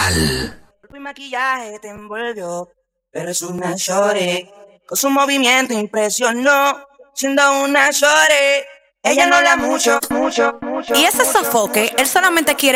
Brutal. Mi maquillaje te envolvió, pero es una shorty. Con su movimiento impresionó, siendo una shorty. Ella no habla mucho. Y ese sofoque, él solamente quiere